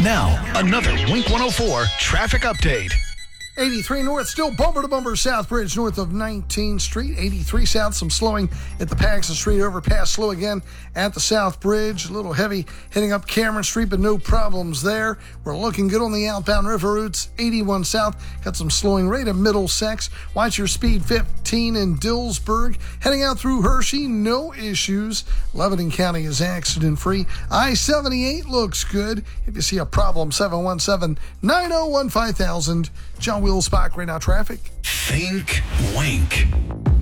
Now, another Wink 104 traffic update. 83 north, still bumper-to-bumper South Bridge north of 19th Street. 83 south, some slowing at the Paxson Street overpass. Slow again at the South Bridge. A little heavy heading up Cameron Street, but no problems there. We're looking good on the outbound river routes. 81 south, got some slowing right at Middlesex. Watch your speed 15 in Dillsburg. Heading out through Hershey, no issues. Lebanon County is accident-free. I-78 looks good. If you see a problem, 717-901-5000. John Wheels Spock, right now traffic. Think Wink.